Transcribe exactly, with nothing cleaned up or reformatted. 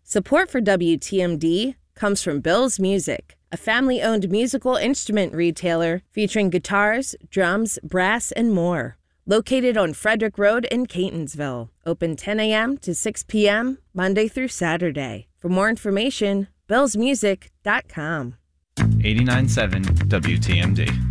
Support for W T M D comes from Bill's Music, a family-owned musical instrument retailer featuring guitars, drums, brass, and more. Located on Frederick Road in Catonsville. Open ten a.m. to six p.m. Monday through Saturday. For more information, bills music dot com. eighty-nine point seven W T M D.